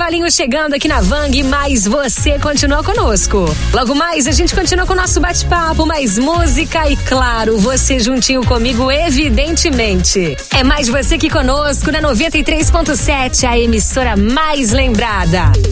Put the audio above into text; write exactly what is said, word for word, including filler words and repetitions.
intervalinho chegando aqui na Vang, mas você continua conosco. Logo mais a gente continua com o nosso bate-papo, mais música e claro, você juntinho comigo, evidentemente. É mais você que conosco na noventa e três ponto sete, a emissora mais lembrada.